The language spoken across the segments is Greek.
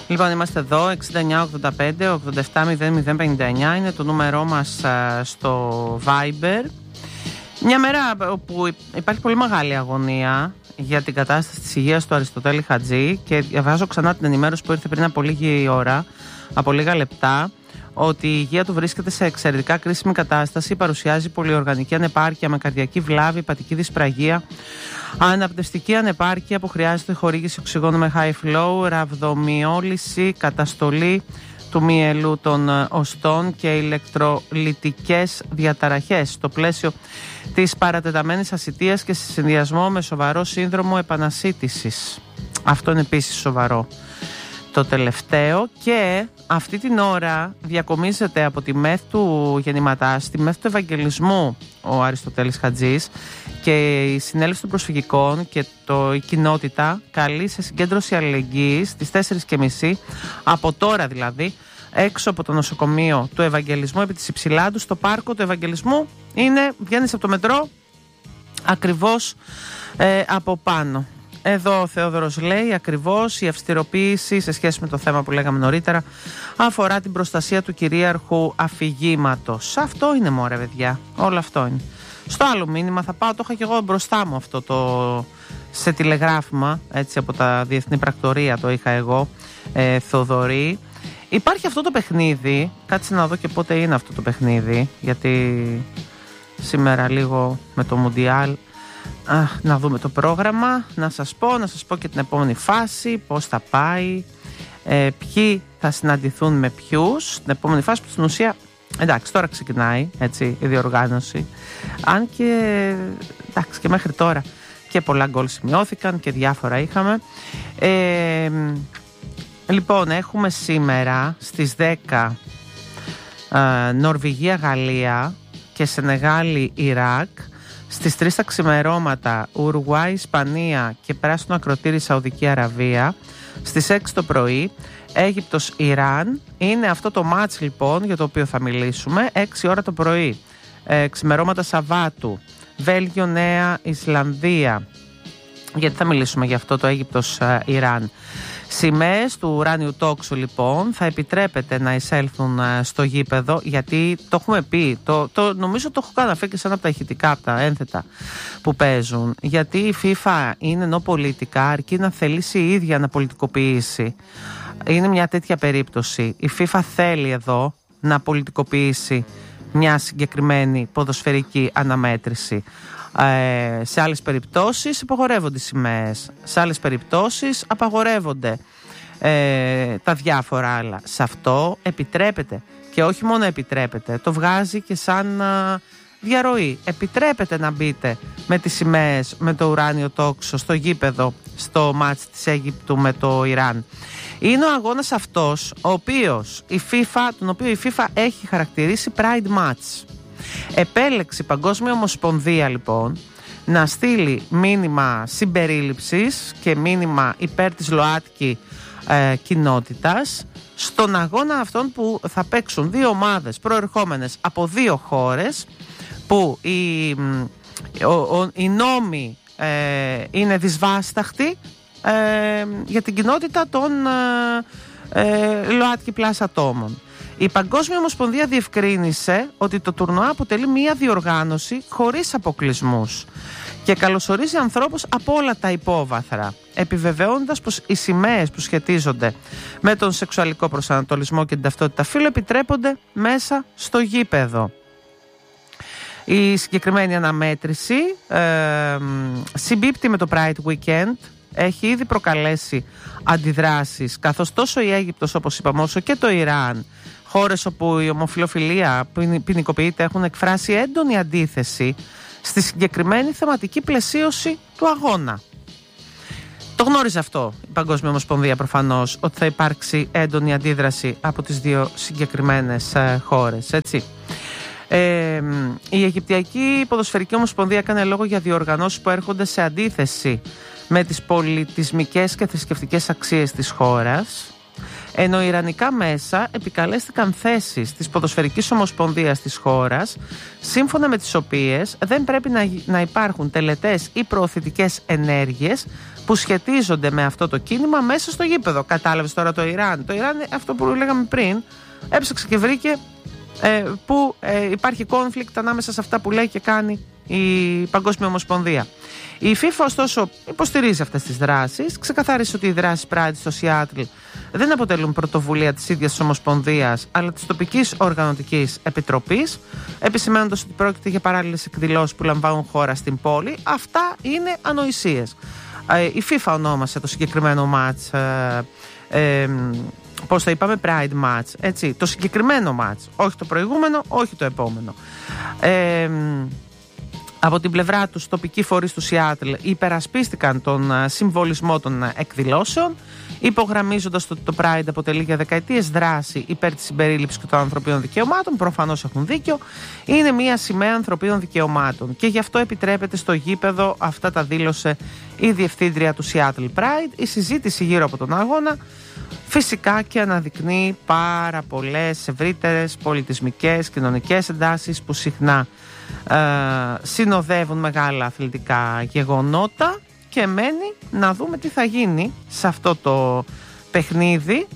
Λοιπόν, είμαστε εδώ, 6985 870059 είναι το νούμερό μας στο Viber. Μια μέρα όπου υπάρχει πολύ μεγάλη αγωνία για την κατάσταση της υγείας του Αριστοτέλη Χατζή και διαβάζω ξανά την ενημέρωση που ήρθε πριν από λίγη ώρα, από λίγα λεπτά, ότι η υγεία του βρίσκεται σε εξαιρετικά κρίσιμη κατάσταση, παρουσιάζει πολυοργανική ανεπάρκεια με καρδιακή βλάβη, υπατική δυσπραγία, αναπνευστική ανεπάρκεια που χρειάζεται χορήγηση οξυγόνου με high flow, ραβδομιόλυση, καταστολή του μυελού των οστών και ηλεκτρολυτικές διαταραχές στο πλαίσιο της παρατεταμένης ασιτείας και σε συνδυασμό με σοβαρό σύνδρομο επανασίτησης. Αυτό είναι επίσης σοβαρό. Το τελευταίο, και αυτή την ώρα διακομίζεται από τη ΜΕΘ του Γεννηματά στη ΜΕΘ του Ευαγγελισμού ο Αριστοτέλης Χατζής και η Συνέλευση των Προσφυγικών και η κοινότητα καλεί σε συγκέντρωση αλληλεγγύης στις 4:30 από τώρα δηλαδή, έξω από το νοσοκομείο του Ευαγγελισμού επί της Υψηλάντου, στο πάρκο του Ευαγγελισμού. Βγαίνεις από το μετρό ακριβώς από πάνω. Εδώ ο Θεόδωρος λέει ακριβώς η αυστηροποίηση σε σχέση με το θέμα που λέγαμε νωρίτερα αφορά την προστασία του κυρίαρχου αφηγήματος. Αυτό είναι, μωρέ παιδιά, όλο αυτό είναι. Στο άλλο μήνυμα θα πάω, το είχα και εγώ μπροστά μου αυτό σε τηλεγράφημα, έτσι, από τα Διεθνή Πρακτορία το είχα εγώ, Θοδωρή. Υπάρχει αυτό το παιχνίδι, κάτσε να δω και πότε είναι αυτό το παιχνίδι, γιατί σήμερα λίγο με το Μουντιάλ. Να δούμε το πρόγραμμα, να σας πω και την επόμενη φάση, πώς θα πάει, ποιοι θα συναντηθούν με ποιους. Την επόμενη φάση που στην ουσία, εντάξει, τώρα ξεκινάει, έτσι, η διοργάνωση. Αν και, εντάξει, και μέχρι τώρα και πολλά γκολ σημειώθηκαν και διάφορα είχαμε. Λοιπόν, έχουμε σήμερα στις 10 Νορβηγία-Γαλλία και Σενεγάλη-Ιράκ. Στις 3 τα ξημερώματα Ουρουάη, Ισπανία και πράσινο ακροτήρι Σαουδική Αραβία. Στις 6 το πρωί Αίγυπτος, Ιράν. Είναι αυτό το μάτς λοιπόν για το οποίο θα μιλήσουμε. 6 ώρα το πρωί ξημερώματα Σαββάτου Βέλγιο, Νέα Ισλανδία. Γιατί θα μιλήσουμε για αυτό το Αίγυπτος, Ιράν. Σημαίες του ουράνιου τόξου λοιπόν θα επιτρέπεται να εισέλθουν στο γήπεδο, γιατί το έχουμε πει, νομίζω το έχω καταφέρει και σε ένα από τα ηχητικά, από τα ένθετα που παίζουν, γιατί η FIFA είναι νοπολιτικά, αρκεί να θελήσει η ίδια να πολιτικοποιήσει. Είναι μια τέτοια περίπτωση. Η FIFA θέλει εδώ να πολιτικοποιήσει μια συγκεκριμένη ποδοσφαιρική αναμέτρηση. Σε άλλες περιπτώσεις απαγορεύονται οι σημαίες, σε άλλες περιπτώσεις απαγορεύονται τα διάφορα άλλα. Σε αυτό επιτρέπεται, και όχι μόνο επιτρέπεται, το βγάζει και σαν διαρροή. Επιτρέπεται να μπείτε με τις σημαίες, με το ουράνιο τόξο στο γήπεδο, στο μάτς της Αίγυπτου με το Ιράν. Είναι ο αγώνας αυτός τον οποίο η FIFA έχει χαρακτηρίσει Pride Match. Επέλεξε η Παγκόσμια Ομοσπονδία λοιπόν να στείλει μήνυμα συμπερίληψης και μήνυμα υπέρ της ΛΟΑΤΚΙ κοινότητας στον αγώνα αυτόν που θα παίξουν δύο ομάδες προερχόμενες από δύο χώρες που οι νόμοι είναι δυσβάσταχτοι για την κοινότητα των ΛΟΑΤΚΙ πλάς ατόμων. Η Παγκόσμια Ομοσπονδία διευκρίνησε ότι το τουρνουά αποτελεί μια διοργάνωση χωρίς αποκλεισμούς και καλωσορίζει ανθρώπους από όλα τα υπόβαθρα, επιβεβαιώνοντας πως οι σημαίες που σχετίζονται με τον σεξουαλικό προσανατολισμό και την ταυτότητα φύλου επιτρέπονται μέσα στο γήπεδο. Η συγκεκριμένη αναμέτρηση συμπίπτει με το Pride Weekend, έχει ήδη προκαλέσει αντιδράσεις, καθώς τόσο η Αίγυπτος, όπως είπαμε, όσο και το Ιράν, χώρες όπου η ομοφυλοφιλία ποινικοποιείται, έχουν εκφράσει έντονη αντίθεση στη συγκεκριμένη θεματική πλαισίωση του αγώνα. Το γνώριζε αυτό η Παγκόσμια Ομοσπονδία προφανώς, ότι θα υπάρξει έντονη αντίδραση από τις δύο συγκεκριμένες χώρες, έτσι. Η Αιγυπτιακή Ποδοσφαιρική Ομοσπονδία έκανε λόγο για διοργανώσεις που έρχονται σε αντίθεση με τις πολιτισμικές και θρησκευτικές αξίες της χώρας, ενώ οι ιρανικά μέσα επικαλέστηκαν θέσεις της Ποδοσφαιρικής Ομοσπονδίας της χώρας, σύμφωνα με τις οποίες δεν πρέπει να υπάρχουν τελετές ή προωθητικές ενέργειες που σχετίζονται με αυτό το κίνημα μέσα στο γήπεδο. Κατάλαβες τώρα το Ιράν? Το Ιράν, αυτό που λέγαμε πριν, έψαξε και βρήκε που υπάρχει conflict ανάμεσα σε αυτά που λέει και κάνει η Παγκόσμια Ομοσπονδία. Η FIFA ωστόσο υποστηρίζει αυτές τις δράσεις, ξεκαθάρισε ότι οι δράσεις Pride στο Σιάτλ δεν αποτελούν πρωτοβουλία της ίδιας της Ομοσπονδίας αλλά της τοπικής οργανωτικής επιτροπής, επισημαίνοντας ότι πρόκειται για παράλληλες εκδηλώσεις που λαμβάνουν χώρα στην πόλη. Αυτά είναι ανοησίες. Η FIFA ονόμασε το συγκεκριμένο μάτς, πώς το είπαμε, Pride Match, έτσι, το συγκεκριμένο match, όχι το προηγούμενο, όχι το επόμενο. Από την πλευρά τους, τοπικοί φορείς του Σιάτλ υπερασπίστηκαν τον συμβολισμό των εκδηλώσεων, υπογραμμίζοντας ότι το Pride αποτελεί για δεκαετίες δράση υπέρ της συμπερίληψης και των ανθρωπίνων δικαιωμάτων. Προφανώς έχουν δίκιο. Είναι μια σημαία ανθρωπίνων δικαιωμάτων και γι' αυτό επιτρέπεται στο γήπεδο. Αυτά τα δήλωσε η διευθύντρια του Seattle Pride. Η συζήτηση γύρω από τον αγώνα φυσικά και αναδεικνύει πάρα πολλές ευρύτερες πολιτισμικές, κοινωνικές εντάσεις που συχνά συνοδεύουν μεγάλα αθλητικά γεγονότα, και μένει να δούμε τι θα γίνει σε αυτό το παιχνίδι.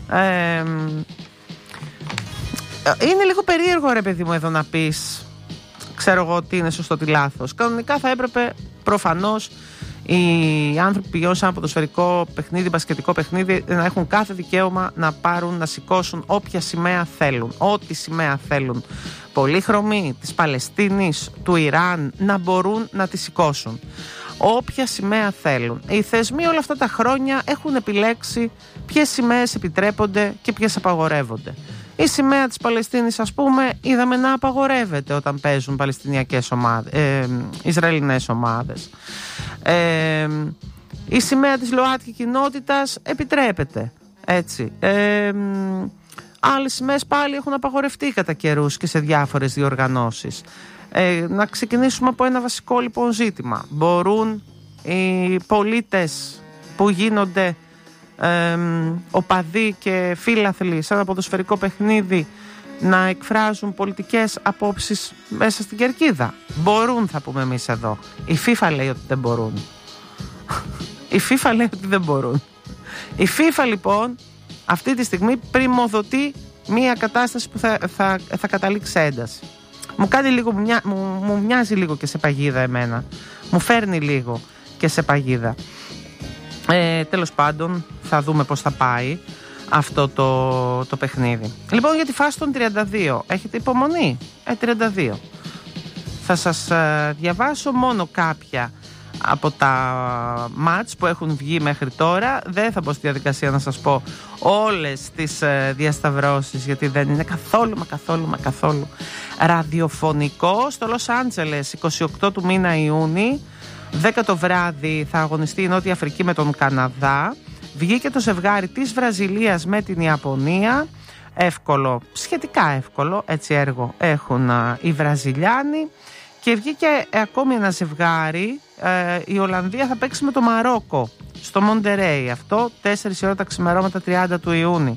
Είναι λίγο περίεργο, ρε παιδί μου, εδώ να πεις, ξέρω εγώ τι είναι σωστό, τι λάθος. Κανονικά θα έπρεπε προφανώς οι άνθρωποι που πηγαίνουν σε ένα ποδοσφαιρικό παιχνίδι, μπασκετικό παιχνίδι, να έχουν κάθε δικαίωμα να πάρουν, να σηκώσουν όποια σημαία θέλουν, ό,τι σημαία θέλουν, πολύχρωμη, της Παλαιστίνης, του Ιράν, να μπορούν να τη σηκώσουν όποια σημαία θέλουν. Οι θεσμοί όλα αυτά τα χρόνια έχουν επιλέξει ποιες σημαίες επιτρέπονται και ποιες απαγορεύονται. Η σημαία της Παλαιστίνης, ας πούμε, είδαμε να απαγορεύεται όταν παίζουν παλαιστινιακές ομάδες, Ισραηλινές ομάδες. Η σημαία της ΛΟΑΤΚΙ κοινότητας επιτρέπεται, έτσι. Άλλες σημαίες πάλι έχουν απαγορευτεί κατά καιρούς και σε διάφορες διοργανώσεις. Να ξεκινήσουμε από ένα βασικό λοιπόν ζήτημα. Μπορούν οι πολίτες που γίνονται οπαδοί και φίλαθλοι σε ένα ποδοσφαιρικό παιχνίδι να εκφράζουν πολιτικές απόψεις μέσα στην κερκίδα? Μπορούν, θα πούμε εμείς εδώ. Η FIFA λέει ότι δεν μπορούν. Η FIFA λέει ότι δεν μπορούν. Η FIFA λοιπόν αυτή τη στιγμή πριμοδοτεί μια κατάσταση που θα καταλήξει ένταση. Μου κάνει λίγο, μου μοιάζει λίγο και σε παγίδα εμένα. Μου φέρνει λίγο και σε παγίδα. Τέλος πάντων, θα δούμε πώς θα πάει αυτό το παιχνίδι. Λοιπόν, για τη φάση των 32, έχετε υπομονή? 32. Θα σας διαβάσω μόνο κάποια από τα μάτς που έχουν βγει μέχρι τώρα. Δεν θα πω στη διαδικασία να σας πω όλες τις διασταυρώσεις, γιατί δεν είναι καθόλου ραδιοφωνικό. Στο Λος Άντζελες 28 του μήνα Ιούνιου 10 το βράδυ θα αγωνιστεί η Νότια Αφρική με τον Καναδά. Βγήκε το ζευγάρι της Βραζιλίας με την Ιαπωνία. Εύκολο, σχετικά εύκολο, έτσι έργο έχουν οι Βραζιλιάνοι. Και βγήκε ακόμη ένα ζευγάρι, η Ολλανδία θα παίξει με το Μαρόκο στο Μοντερέι, αυτό 4 η ώρα τα ξημερώματα 30 του Ιούνιου.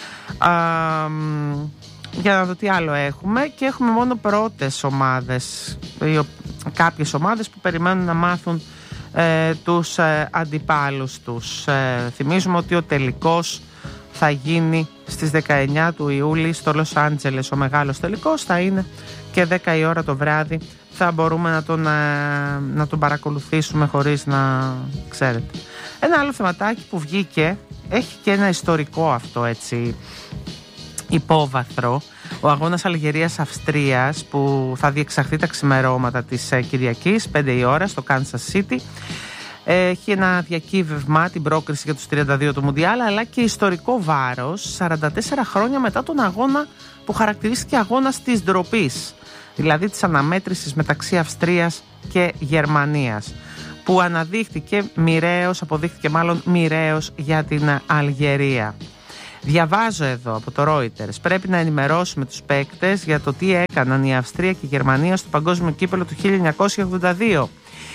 Για να δω τι άλλο έχουμε. Και έχουμε μόνο πρώτες ομάδες, κάποιες ομάδες που περιμένουν να μάθουν τους αντιπάλους τους. Θυμίζουμε ότι ο τελικός θα γίνει στις 19 του Ιούλη στο Λος Άντζελες. Ο μεγάλος τελικός θα είναι και 10 η ώρα το βράδυ. Θα μπορούμε να τον παρακολουθήσουμε χωρίς να ξέρετε. Ένα άλλο θεματάκι που βγήκε, έχει και ένα ιστορικό αυτό, έτσι, υπόβαθρο. Ο αγώνας Αλγερίας-Αυστρίας που θα διεξαχθεί τα ξημερώματα της Κυριακής 5 η ώρα στο Kansas City έχει ένα διακύβευμα, την πρόκριση για τους 32 του Μουντιάλ, αλλά και ιστορικό βάρος 44 χρόνια μετά τον αγώνα που χαρακτηρίστηκε αγώνας της ντροπής, δηλαδή της αναμέτρησης μεταξύ Αυστρίας και Γερμανίας, που αποδείχθηκε μοιραίος για την Αλγερία. Διαβάζω εδώ από το Reuters: πρέπει να ενημερώσουμε τους παίκτες για το τι έκαναν η Αυστρία και η Γερμανία στο παγκόσμιο κύπελλο του 1982.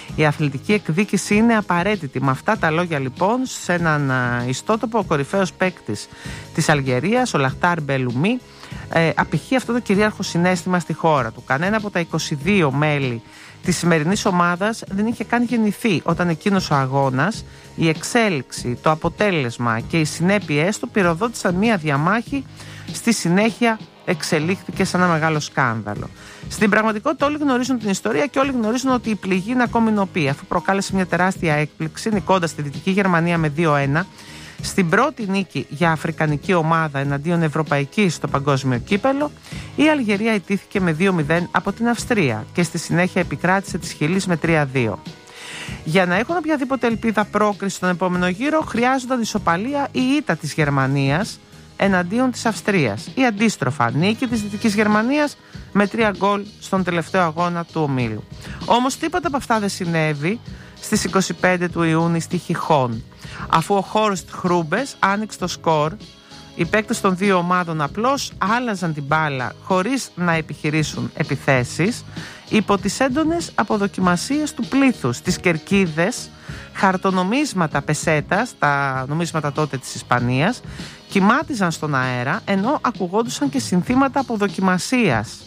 Η αθλητική εκδίκηση είναι απαραίτητη. Με αυτά τα λόγια λοιπόν, σε έναν ιστότοπο, ο κορυφαίος παίκτης της Αλγερίας, ο Λαχτάρ Μπελουμί, απηχεί αυτό το κυρίαρχο συναίσθημα στη χώρα του. Κανένα από τα 22 μέλη της σημερινής ομάδας δεν είχε καν γεννηθεί όταν εκείνος ο αγώνας, η εξέλιξη, το αποτέλεσμα και οι συνέπειές του πυροδότησαν μία διαμάχη, στη συνέχεια εξελίχθηκε σε ένα μεγάλο σκάνδαλο. Στην πραγματικότητα όλοι γνωρίζουν την ιστορία και όλοι γνωρίζουν ότι η πληγή είναι ακόμη νοπή, αφού προκάλεσε μια τεράστια έκπληξη νικώντας τη Δυτική Γερμανία με 2-1 στην πρώτη νίκη για αφρικανική ομάδα εναντίον ευρωπαϊκής στο παγκόσμιο κύπελο. Η Αλγερία ιτήθηκε με 2-0 από την Αυστρία και στη συνέχεια επικράτησε της Χιλής με 3-2. Για να έχουν οποιαδήποτε ελπίδα πρόκριση στον επόμενο γύρο χρειάζονταν ισοπαλία ή ήττα της Γερμανίας εναντίον της Αυστρίας ή αντίστροφα νίκη της Δυτικής Γερμανίας με 3 γκολ στον τελευταίο αγώνα του ομίλου. Όμως τίποτα από αυτά δεν συνέβη στις 25 του Ιούνιου στη Χιχόν, αφού ο Χόρστ Χρούμπες άνοιξε το σκορ. Οι παίκτες των δύο ομάδων απλώς άλλαζαν την μπάλα χωρίς να επιχειρήσουν επιθέσεις υπό τις έντονες αποδοκιμασίες του πλήθους. Τις κερκίδες, χαρτονομίσματα πεσέτας, τα νομίσματα τότε της Ισπανίας, κυμάτιζαν στον αέρα ενώ ακουγόντουσαν και συνθήματα αποδοκιμασίας.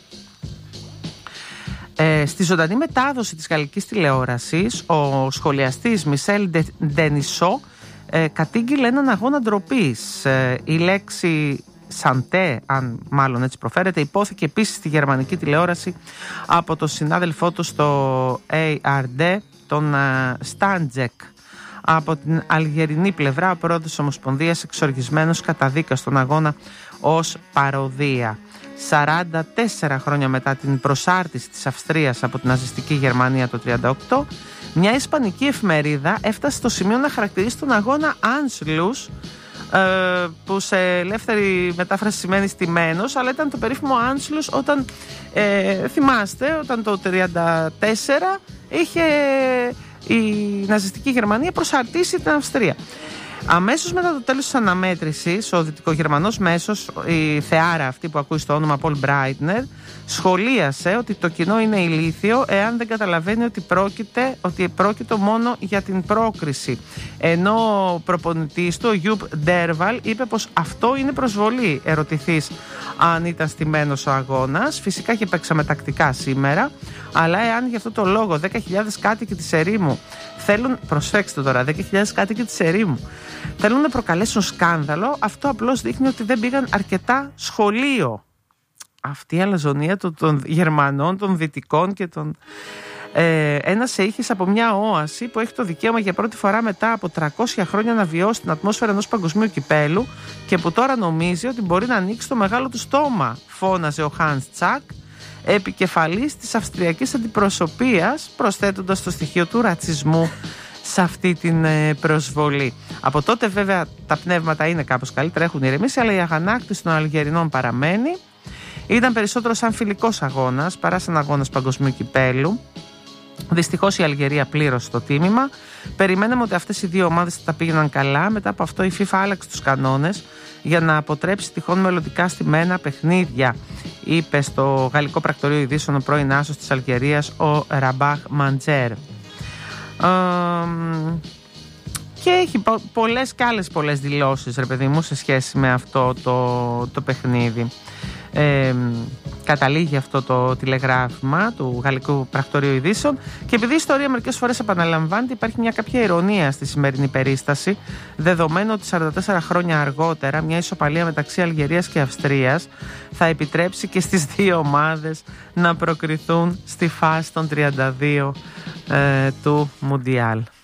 Στη ζωντανή μετάδοση της γαλλικής τηλεόρασης, ο σχολιαστής Μισελ Ντενισό κατήγγειλε έναν αγώνα ντροπής. Η λέξη «σαντέ», αν μάλλον έτσι προφέρεται, υπόθηκε επίσης στη γερμανική τηλεόραση από τον συνάδελφό του στο ARD, τον Στάντζεκ. Από την αλγερινή πλευρά, ο πρόεδρος της Ομοσπονδίας εξοργισμένος καταδίκασε τον αγώνα ως παροδία. 44 χρόνια μετά την προσάρτηση της Αυστρίας από την ναζιστική Γερμανία το 1938, μια ισπανική εφημερίδα έφτασε στο σημείο να χαρακτηρίσει τον αγώνα Anschluss, που σε ελεύθερη μετάφραση σημαίνει στημένος, αλλά ήταν το περίφημο Anschluss όταν, θυμάστε, όταν το 1934 είχε η ναζιστική Γερμανία προσαρτήσει την Αυστρία. Αμέσως μετά το τέλος της αναμέτρησης, ο δυτικογερμανός μέσος, η θεάρα αυτή που ακούει στο όνομα Πολ Μπράιτνερ, σχολίασε ότι το κοινό είναι ηλίθιο εάν δεν καταλαβαίνει ότι πρόκειται μόνο για την πρόκριση. Ενώ ο προπονητής του, ο Γιουπ Ντέρβαλ, είπε πως αυτό είναι προσβολή. Ερωτηθείς αν ήταν στημένος ο αγώνας. Φυσικά και παίξαμε τακτικά σήμερα, αλλά εάν για αυτό το λόγο 10.000 κάτοικοι της ερήμου θέλουν, προσέξτε τώρα, 10.000 κάτοικοι της ερήμου θέλουν να προκαλέσουν σκάνδαλο, αυτό απλώς δείχνει ότι δεν πήγαν αρκετά σχολείο. Αυτή η αλαζονία των Γερμανών, των Δυτικών και των... ένας ήχης από μια όαση που έχει το δικαίωμα για πρώτη φορά μετά από 300 χρόνια να βιώσει την ατμόσφαιρα ενός παγκοσμίου κυπέλου και που τώρα νομίζει ότι μπορεί να ανοίξει το μεγάλο του στόμα, φώναζε ο Hans Τσακ, επικεφαλής της αυστριακής αντιπροσωπείας, προσθέτοντας το στοιχείο του ρατσισμού σε αυτή την προσβολή. Από τότε βέβαια τα πνεύματα είναι κάπως καλύτερα, έχουν ηρεμήσει, αλλά η αγανάκτηση των Αλγερινών παραμένει. Ήταν περισσότερο σαν φιλικός αγώνας παρά σαν αγώνας παγκοσμίου κυπέλου. Δυστυχώς η Αλγερία πλήρωσε το τίμημα. Περιμέναμε ότι αυτές οι δύο ομάδες θα τα πήγαιναν καλά. Μετά από αυτό η FIFA άλλαξε τους κανόνες για να αποτρέψει τυχόν μελλοντικά στημένα παιχνίδια, είπε στο γαλλικό πρακτορείο ειδήσεων ο πρώην άσος της Αλγερίας, ο Ραμπάχ Μαντζέρ. Και έχει πολλές δηλώσεις, ρε παιδί μου, σε σχέση με αυτό το παιχνίδι. Καταλήγει αυτό το τηλεγράφημα του γαλλικού πρακτορείου ειδήσεων, και επειδή η ιστορία μερικές φορές επαναλαμβάνεται, υπάρχει μια κάποια ειρωνία στη σημερινή περίσταση, δεδομένου ότι 44 χρόνια αργότερα μια ισοπαλία μεταξύ Αλγερίας και Αυστρίας θα επιτρέψει και στις δύο ομάδες να προκριθούν στη φάση των 32 του Μουντιάλ.